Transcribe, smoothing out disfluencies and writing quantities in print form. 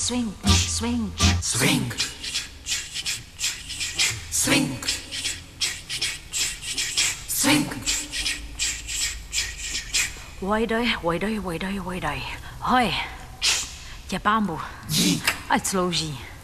swing, swing, Swing. Swing. Swing. quay đây, quay đây, quay đây, quay đây. Hoi, chà bambu, Dík. ať slouží.